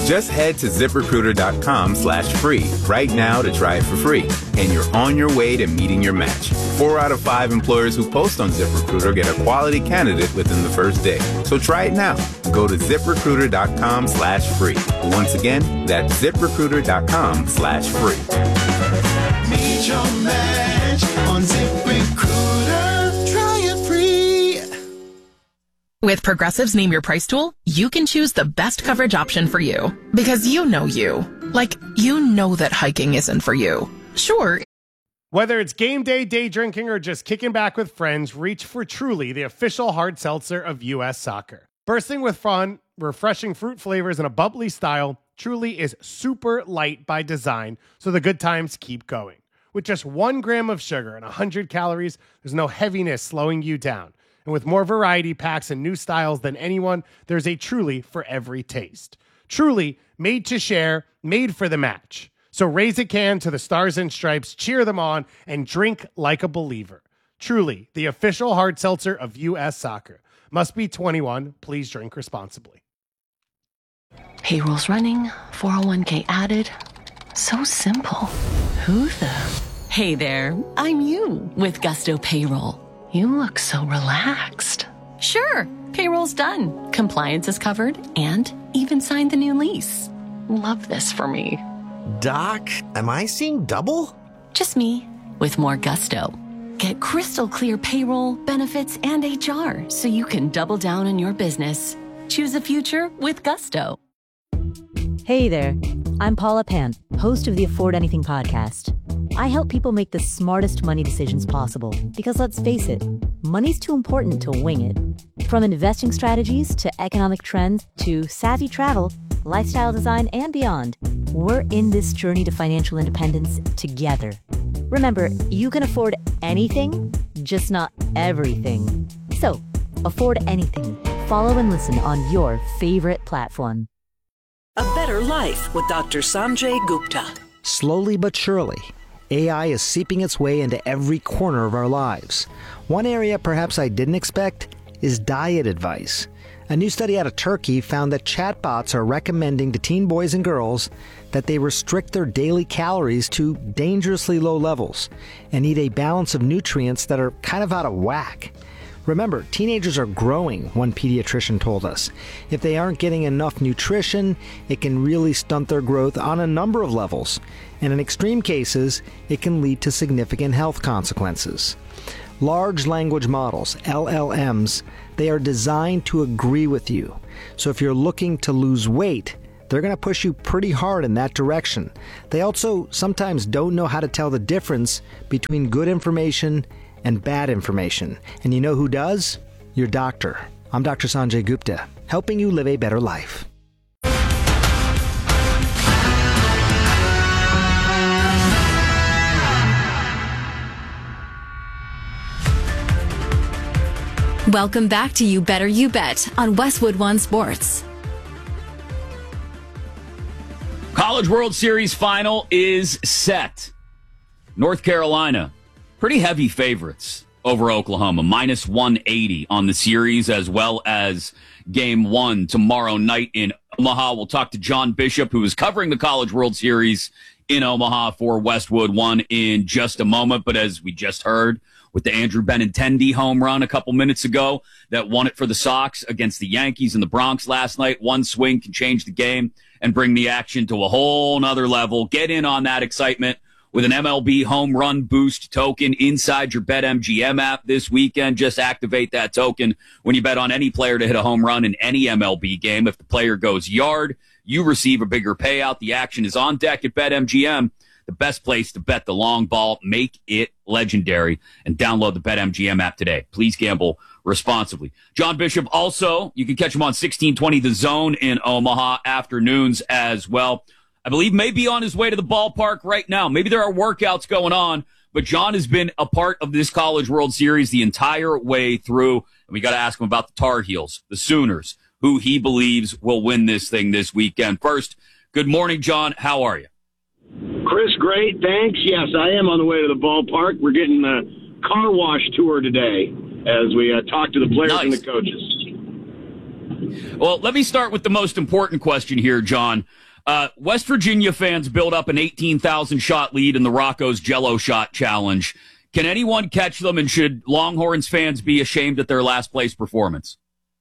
Just head to ZipRecruiter.com/free right now to try it for free. And you're on your way to meeting your match. 4 out of 5 employers who post on ZipRecruiter get a quality candidate within the first day. So try it now. Go to ZipRecruiter.com/free. Once again, that's ZipRecruiter.com/free. Meet your match on ZipRecruiter. Try it free. With Progressive's Name Your Price tool, you can choose the best coverage option for you. Because you know you. Like, you know that hiking isn't for you. Sure. Whether it's game day, day drinking, or just kicking back with friends, reach for Truly, the official hard seltzer of U.S. Soccer. Bursting with fun, refreshing fruit flavors, and a bubbly style, Truly is super light by design, so the good times keep going. With just 1 gram of sugar and 100 calories, there's no heaviness slowing you down. And with more variety packs and new styles than anyone, there's a Truly for every taste. Truly, made to share, made for the match. So raise a can to the Stars and Stripes, cheer them on, and drink like a believer. Truly, the official hard seltzer of U.S. Soccer. Must be 21. Please drink responsibly. Payroll's running, 401k added. So simple. Who the? Hey there, I'm you with Gusto Payroll. You look so relaxed. Sure, payroll's done. Compliance is covered and even signed the new lease. Love this for me. Doc, am I seeing double? Just me with more gusto. Get crystal clear payroll, benefits, and HR so you can double down on your business. Choose a future with Gusto. Hey there, I'm Paula Pan, host of the Afford Anything podcast. I help people make the smartest money decisions possible because let's face it, money's too important to wing it. From investing strategies to economic trends to savvy travel, lifestyle design, and beyond, we're in this journey to financial independence together. Remember, you can afford anything, just not everything. So, afford anything. Follow and listen on your favorite platform. A Better Life with Dr. Sanjay Gupta. Slowly but surely, AI is seeping its way into every corner of our lives. One area perhaps I didn't expect is diet advice. A new study out of Turkey found that chatbots are recommending to teen boys and girls that they restrict their daily calories to dangerously low levels and eat a balance of nutrients that are kind of out of whack. Remember, teenagers are growing, one pediatrician told us. If they aren't getting enough nutrition, it can really stunt their growth on a number of levels. And in extreme cases, it can lead to significant health consequences. Large language models, LLMs, they are designed to agree with you. So if you're looking to lose weight, they're going to push you pretty hard in that direction. They also sometimes don't know how to tell the difference between good information and bad information. And you know who does? Your doctor. I'm Dr. Sanjay Gupta, helping you live a better life. Welcome back to You Better You Bet on Westwood One Sports. College World Series final is set. North Carolina, pretty heavy favorites over Oklahoma, minus 180 on the series, as well as game 1 tomorrow night in Omaha. We'll talk to John Bishop, who is covering the College World Series in Omaha for Westwood One in just a moment. But as we just heard, with the Andrew Benintendi home run a couple minutes ago that won it for the Sox against the Yankees in the Bronx last night. One swing can change the game and bring the action to a whole nother level. Get in on that excitement with an MLB home run boost token inside your BetMGM app this weekend. Just activate that token when you bet on any player to hit a home run in any MLB game. If the player goes yard, you receive a bigger payout. The action is on deck at BetMGM. The best place to bet the long ball. Make it legendary and download the BetMGM app today. Please gamble responsibly. John Bishop also, you can catch him on 1620 The Zone in Omaha afternoons as well. I believe maybe on his way to the ballpark right now. Maybe there are workouts going on, but John has been a part of this College World Series the entire way through. And we got to ask him about the Tar Heels, the Sooners, who he believes will win this thing this weekend. First, good morning, John. How are you? Chris, great, thanks. Yes, I am on the way to the ballpark. We're getting a car wash tour today as we talk to the players and the coaches. Well, let me start with the most important question here, John. West Virginia fans built up an 18,000-shot lead in the Rocco's Jell-O Shot Challenge. Can anyone catch them, and should Longhorns fans be ashamed at their last-place performance?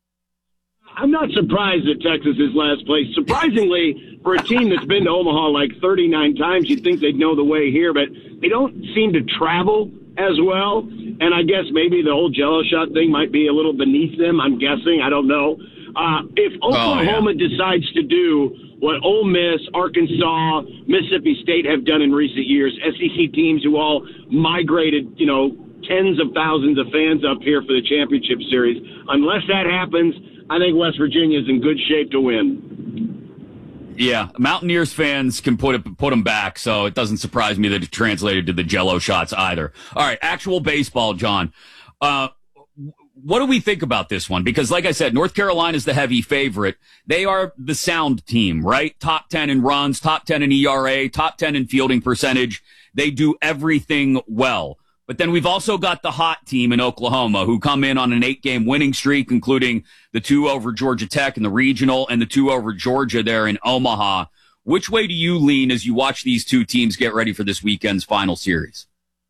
I'm not surprised that Texas is last place. Surprisingly, for a team that's been to Omaha like 39 times, you'd think they'd know the way here, but they don't seem to travel as well. And I guess maybe the whole Jell-O shot thing might be a little beneath them, I'm guessing. I don't know. If Oklahoma decides to do what Ole Miss, Arkansas, Mississippi State have done in recent years, SEC teams who all migrated, tens of thousands of fans up here for the championship series, unless that happens, I think West Virginia is in good shape to win. Yeah, Mountaineers fans can put them back, so it doesn't surprise me that it translated to the Jell-O shots either. All right, actual baseball, John. What do we think about this one? Because, like I said, North Carolina is the heavy favorite. They are the sound team, right? Top 10 in runs, top 10 in ERA, top 10 in fielding percentage. They do everything well. But then we've also got the hot team in Oklahoma who come in on an 8-game winning streak, including the 2 over Georgia Tech in the regional and the 2 over Georgia there in Omaha. Which way do you lean as you watch these two teams get ready for this weekend's final series?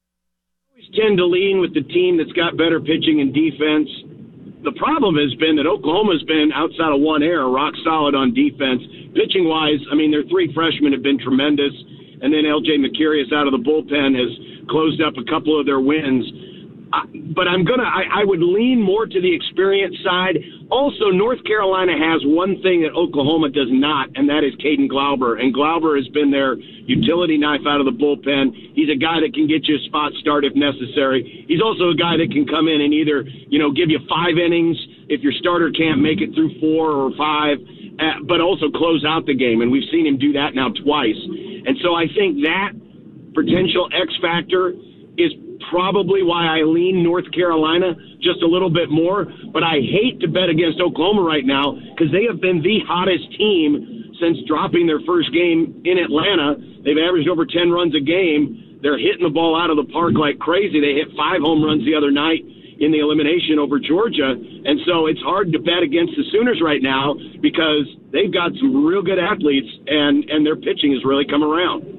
I always tend to lean with the team that's got better pitching and defense. The problem has been that Oklahoma's been, outside of one error, rock solid on defense. Pitching-wise, their 3 freshmen have been tremendous. And then L.J. Mercurius out of the bullpen has closed up a couple of their wins. But I would lean more to the experience side. Also, North Carolina has one thing that Oklahoma does not, and that is Caden Glauber. And Glauber has been their utility knife out of the bullpen. He's a guy that can get you a spot start if necessary. He's also a guy that can come in and either, give you 5 innings if your starter can't make it through 4 or 5, but also close out the game. And we've seen him do that now twice. And so I think that potential X factor is probably why I lean North Carolina just a little bit more. But I hate to bet against Oklahoma right now because they have been the hottest team since dropping their first game in Atlanta. They've averaged over 10 runs a game. They're hitting the ball out of the park like crazy. They hit 5 home runs the other night in the elimination over Georgia. And so it's hard to bet against the Sooners right now because they've got some real good athletes and their pitching has really come around.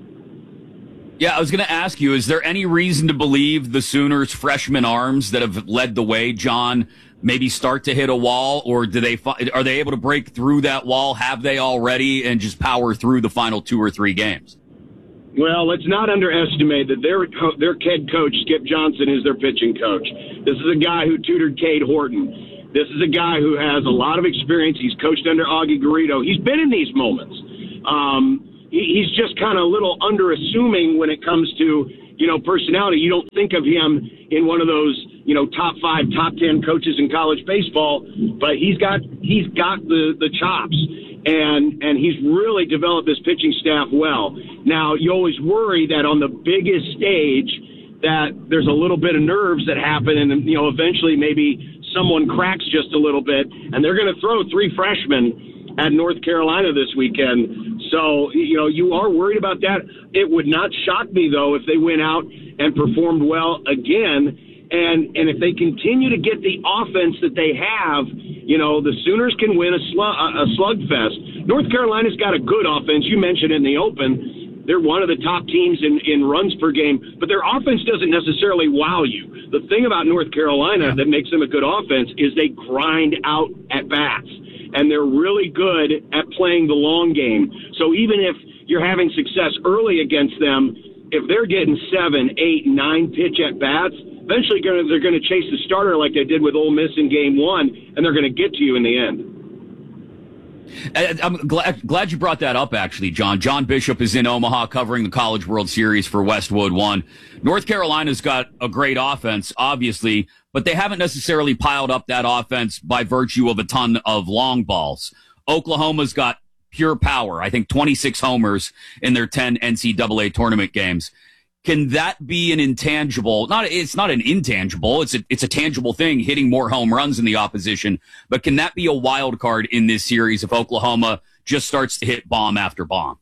Yeah, I was going to ask you, is there any reason to believe the Sooners' freshman arms that have led the way, John, maybe start to hit a wall, or are they able to break through that wall? Have they already, and just power through the final 2 or 3 games? Well, let's not underestimate that their head coach, Skip Johnson, is their pitching coach. This is a guy who tutored Cade Horton. This is a guy who has a lot of experience. He's coached under Augie Garrido. He's been in these moments. He's just kind of a little under-assuming when it comes to, personality. You don't think of him in one of those, top 5, top 10 coaches in college baseball, but he's got the chops. And he's really developed this pitching staff well. Now, you always worry that on the biggest stage that there's a little bit of nerves that happen and, eventually maybe someone cracks just a little bit. And they're going to throw 3 freshmen at North Carolina this weekend. So, you are worried about that. It would not shock me, though, if they went out and performed well again. And if they continue to get the offense that they have, the Sooners can win a slugfest. North Carolina's got a good offense. You mentioned it in the open. They're one of the top teams in runs per game, but their offense doesn't necessarily wow you. The thing about North Carolina that makes them a good offense is they grind out at bats, and they're really good at playing the long game. So even if you're having success early against them, if they're getting 7, 8, 9 pitch at bats, eventually they're going to chase the starter like they did with Ole Miss in Game 1, and they're going to get to you in the end. I'm glad you brought that up, actually, John. John Bishop is in Omaha covering the College World Series for Westwood One. North Carolina's got a great offense, obviously, but they haven't necessarily piled up that offense by virtue of a ton of long balls. Oklahoma's got pure power. I think 26 homers in their 10 NCAA tournament games. Can that be an intangible? It's not an intangible. It's a tangible thing, hitting more home runs than the opposition. But can that be a wild card in this series if Oklahoma just starts to hit bomb after bomb?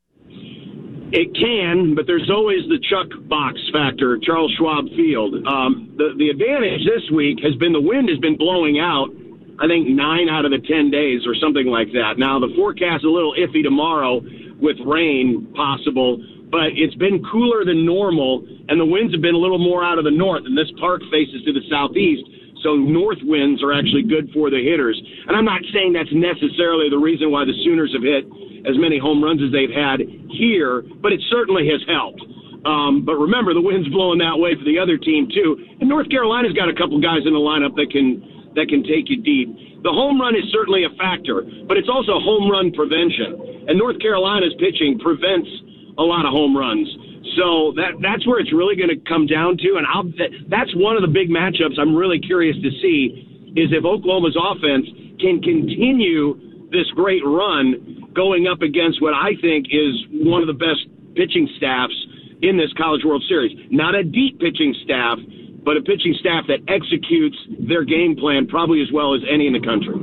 It can, but there's always the Chuck box factor, Charles Schwab Field. The advantage this week has been the wind has been blowing out. I think 9 out of the 10 days or something like that. Now, the forecast is a little iffy tomorrow with rain possible, but it's been cooler than normal, and the winds have been a little more out of the north, and this park faces to the southeast, so north winds are actually good for the hitters. And I'm not saying that's necessarily the reason why the Sooners have hit as many home runs as they've had here, but it certainly has helped. But remember, the wind's blowing that way for the other team, too. And North Carolina's got a couple guys in the lineup that can take you deep. The home run is certainly a factor, but it's also home run prevention. And North Carolina's pitching prevents a lot of home runs. So that's where it's really going to come down to. And that's one of the big matchups I'm really curious to see is if Oklahoma's offense can continue this great run going up against what I think is one of the best pitching staffs in this College World Series. Not a deep pitching staff, but a pitching staff that executes their game plan probably as well as any in the country.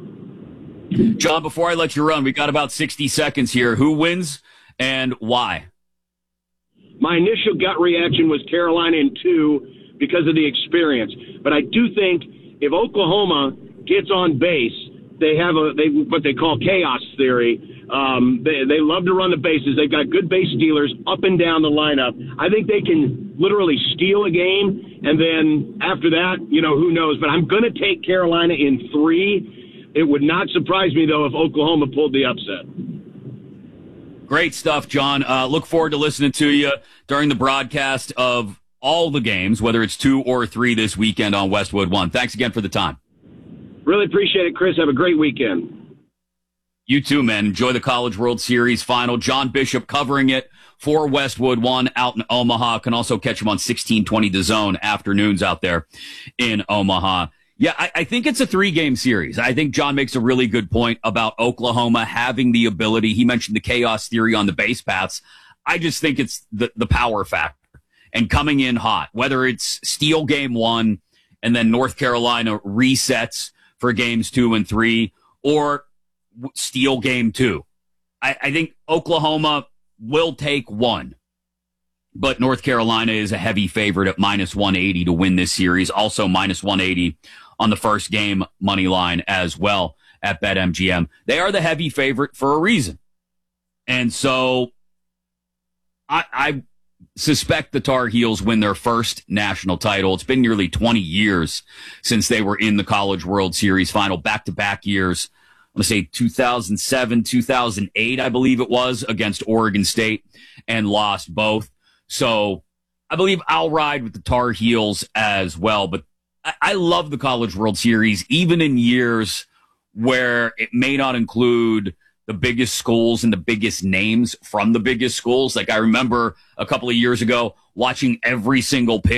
John, before I let you run, we got about 60 seconds here. Who wins and why? My initial gut reaction was Carolina in 2 because of the experience. But I do think if Oklahoma gets on base, they have what they call chaos theory. They love to run the bases. They've got good base stealers up and down the lineup. I think they can literally steal a game, and then after that, who knows. But I'm going to take Carolina in 3. It would not surprise me, though, if Oklahoma pulled the upset. Great stuff, John. Look forward to listening to you during the broadcast of all the games, whether it's 2 or 3 this weekend on Westwood One. Thanks again for the time. Really appreciate it, Chris. Have a great weekend. You too, man. Enjoy the College World Series final. John Bishop covering it for Westwood One out in Omaha. Can also catch him on 1620 The Zone afternoons out there in Omaha. Yeah, I think it's a 3-game series. I think John makes a really good point about Oklahoma having the ability. He mentioned the chaos theory on the base paths. I just think it's the power factor and coming in hot, whether it's steal game 1 and then North Carolina resets for games 2 and 3 or steal game 2. I think Oklahoma will take 1. But North Carolina is a heavy favorite at -180 to win this series. Also -180 on the first game money line as well at BetMGM. They are the heavy favorite for a reason. And so I suspect the Tar Heels win their first national title. It's been nearly 20 years since they were in the College World Series final, back-to-back years. I'm going to say 2007, 2008, I believe it was, against Oregon State, and lost both. So I believe I'll ride with the Tar Heels as well. But I love the College World Series, even in years where it may not include the biggest schools and the biggest names from the biggest schools. Like I remember a couple of years ago watching every single pitch